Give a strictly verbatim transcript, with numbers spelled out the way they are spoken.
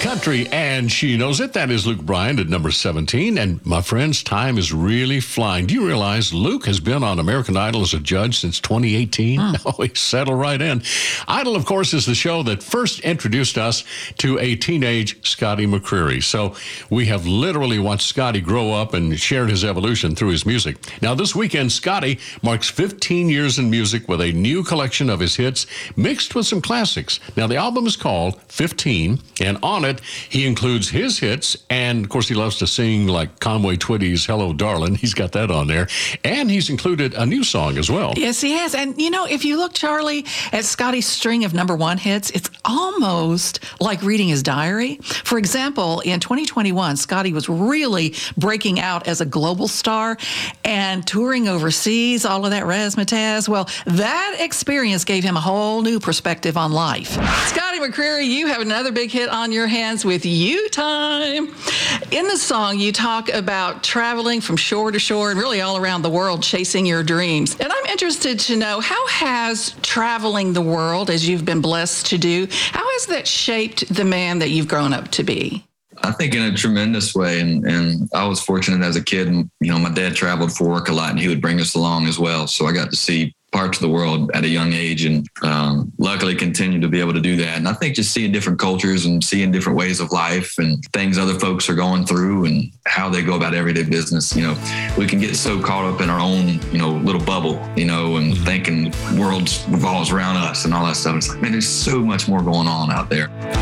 Country, and she knows it. That is Luke Bryan at number seventeen. And my friends, time is really flying. Do you realize Luke has been on American Idol as a judge since twenty eighteen? Mm. Oh, he settled right in. Idol, of course, is the show that first introduced us to a teenage Scotty McCreery. So we have literally watched Scotty grow up and shared his evolution through his music. Now, this weekend, Scotty marks fifteen years in music with a new collection of his hits mixed with some classics. Now, the album is called fifteen, and on it, he includes his hits, and of course, he loves to sing like Conway Twitty's Hello, Darling. He's got that on there. And he's included a new song as well. Yes, he has. And, you know, if you look, Charlie, at Scotty's string of number one hits, it's almost like reading his diary. For example, in twenty twenty-one, Scotty was really breaking out as a global star and touring overseas, all of that razzmatazz. Well, that experience gave him a whole new perspective on life. Scotty McCreery, you have another big hit on your hands with You Time. In the song, you talk about traveling from shore to shore and really all around the world chasing your dreams. And I'm interested to know, how has traveling the world, as you've been blessed to do, how has that shaped the man that you've grown up to be? I think in a tremendous way. And, and I was fortunate as a kid. And, you know, my dad traveled for work a lot and he would bring us along as well. So I got to see parts of the world at a young age, and um, luckily continue to be able to do that. And I think just seeing different cultures and seeing different ways of life and things other folks are going through and how they go about everyday business, you know, we can get so caught up in our own, you know, little bubble, you know, and thinking the world revolves around us and all that stuff. It's like, man, there's so much more going on out there.